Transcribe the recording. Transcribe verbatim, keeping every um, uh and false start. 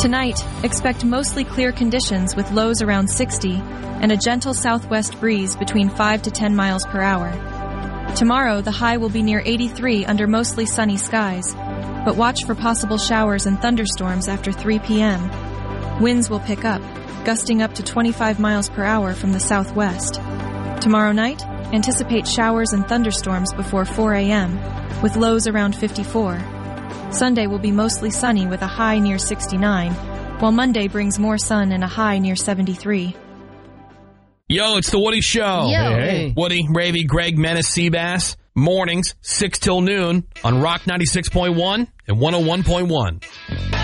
Tonight, expect mostly clear conditions with lows around sixty and a gentle southwest breeze between five to ten miles per hour. Tomorrow, the high will be near eighty-three under mostly sunny skies, but watch for possible showers and thunderstorms after three p.m. Winds will pick up, gusting up to twenty-five miles per hour from the southwest. Tomorrow night, anticipate showers and thunderstorms before four a.m., with lows around fifty-four. Sunday will be mostly sunny with a high near sixty-nine, while Monday brings more sun and a high near seventy-three. Yo, it's the Woody Show. Yo. Hey, hey. Woody, Ravy, Greg, Menace, Seabass. Mornings, six till noon on Rock ninety-six point one and one oh one point one.